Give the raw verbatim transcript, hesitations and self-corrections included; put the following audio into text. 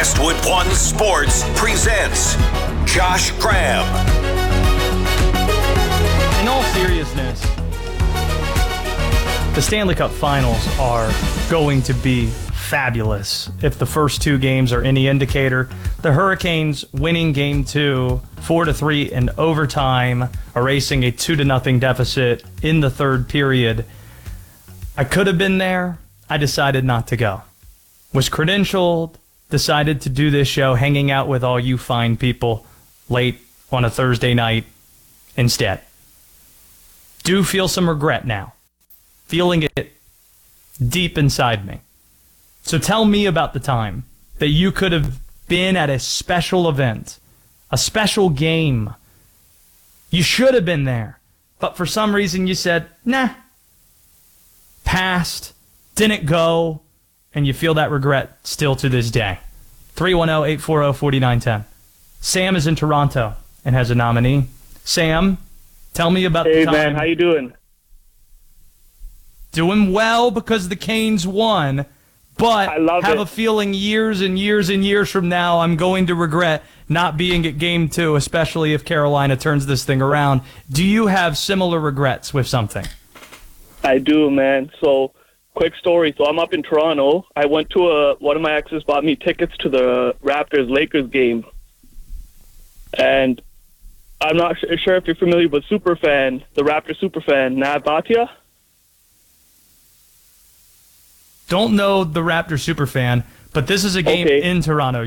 Westwood One Sports presents Josh Graham. In all seriousness, the Stanley Cup Finals are going to be fabulous. If the first two games are any indicator, the Hurricanes winning game two, four to three in overtime, erasing a two to nothing deficit in the third period. I could have been there. I decided not to go. Was credentialed, decided to do this show, hanging out with all you fine people late on a Thursday night instead. Do feel some regret now. Feeling it deep inside me. So tell me about the time that you could have been at a special event, a special game. You should have been there, but for some reason you said, nah, passed, didn't go, and you feel that regret still to this day. three one zero, eight four zero, four nine one zero. Sam is in Toronto and has a nominee. Sam, tell me about hey, the time. Hey, man, how you doing? Doing well because the Canes won, but I love have it. a feeling years and years and years from now I'm going to regret not being at game two, especially if Carolina turns this thing around. Do you have similar regrets with something? I do, man. So, quick story. So, I'm up in Toronto. I went to a, one of my exes bought me tickets to the Raptors-Lakers game. And I'm not sure if you're familiar with Superfan, the Raptors Superfan, Nav Bhatia. Don't know the Raptors superfan, but this is a game Okay. in Toronto.